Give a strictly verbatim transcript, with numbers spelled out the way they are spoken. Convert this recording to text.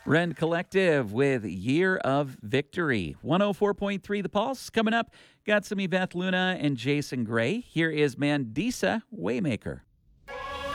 Rend Collective with Year of Victory. one oh four point three The Pulse. Coming up, got some Yvette Luna and Jason Gray. Here is Mandisa Waymaker.